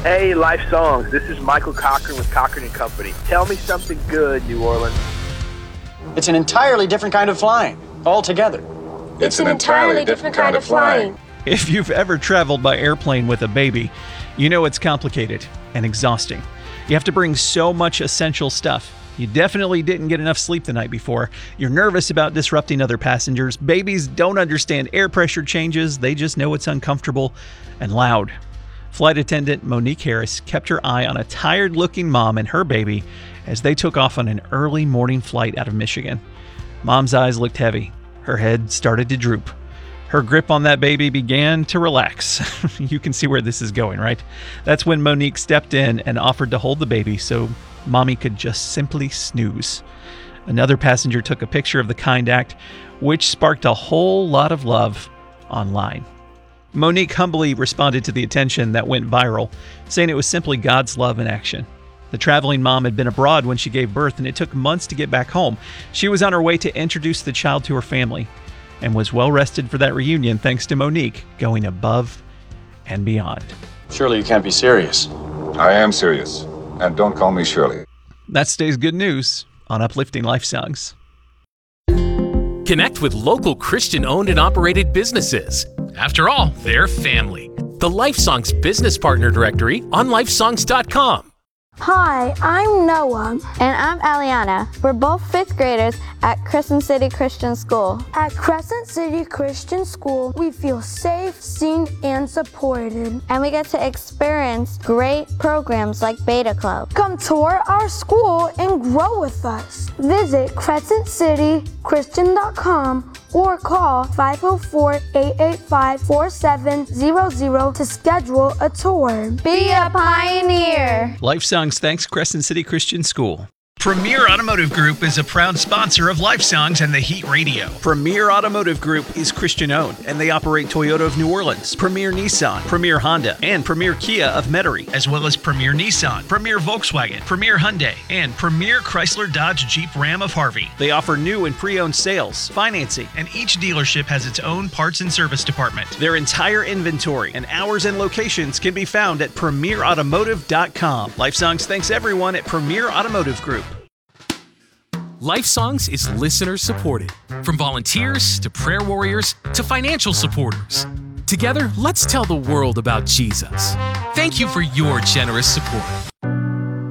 Hey, Life Songs. This is Michael Cochran with Cochran & Company. Tell me something good, New Orleans. It's an entirely different kind of flying, altogether. It's an entirely different kind of flying. If you've ever traveled by airplane with a baby, you know it's complicated and exhausting. You have to bring so much essential stuff. You definitely didn't get enough sleep the night before. You're nervous about disrupting other passengers. Babies don't understand air pressure changes. They just know it's uncomfortable and loud. Flight attendant Monique Harris kept her eye on a tired-looking mom and her baby as they took off on an early morning flight out of Michigan. Mom's eyes looked heavy. Her head started to droop. Her grip on that baby began to relax. You can see where this is going, right? That's when Monique stepped in and offered to hold the baby so Mommy could just simply snooze. Another passenger took a picture of the kind act, which sparked a whole lot of love online. Monique humbly responded to the attention that went viral, saying it was simply God's love in action. The traveling mom had been abroad when she gave birth, and it took months to get back home. She was on her way to introduce the child to her family and was well rested for that reunion thanks to Monique going above and beyond. Surely you can't be serious. I am serious. And don't call me Shirley. That's today's good news on Uplifting Life Songs. Connect with local Christian-owned and operated businesses. After all, they're family. The Life Songs Business Partner Directory on lifesongs.com. Hi, I'm Noah. And I'm Aliana. We're both 5th graders at Crescent City Christian School. At Crescent City Christian School, we feel safe, seen, and supported. And we get to experience great programs like Beta Club. Come tour our school and grow with us. Visit crescentcitychristian.com or call 504-885-4700 to schedule a tour. Be a pioneer. Life Songs thanks Crescent City Christian School. Premier Automotive Group is a proud sponsor of Life Songs and the Heat Radio. Premier Automotive Group is Christian-owned, and they operate Toyota of New Orleans, Premier Nissan, Premier Honda, and Premier Kia of Metairie, as well as Premier Nissan, Premier Volkswagen, Premier Hyundai, and Premier Chrysler Dodge Jeep Ram of Harvey. They offer new and pre-owned sales, financing, and each dealership has its own parts and service department. Their entire inventory and hours and locations can be found at premierautomotive.com. Life Songs thanks everyone at Premier Automotive Group. Life Songs is listener supported. From volunteers to prayer warriors to financial supporters. Together, let's tell the world about Jesus. Thank you for your generous support.